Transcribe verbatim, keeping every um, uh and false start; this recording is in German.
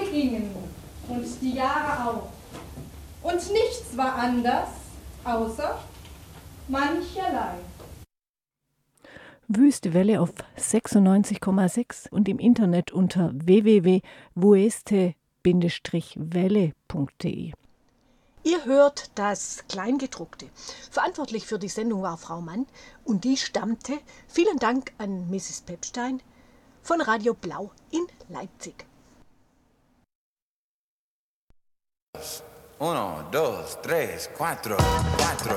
gingen und die Jahre auch. Und nichts war anders, außer mancherlei. Wüste Welle auf sechsundneunzig Komma sechs und im Internet unter w w w punkt wueste welle punkt d e. Ihr hört das Kleingedruckte. Verantwortlich für die Sendung war Frau Mann und die stammte, vielen Dank an Misses Pepstein, von Radio Blau in Leipzig. Uno, dos, tres, cuatro, cuatro.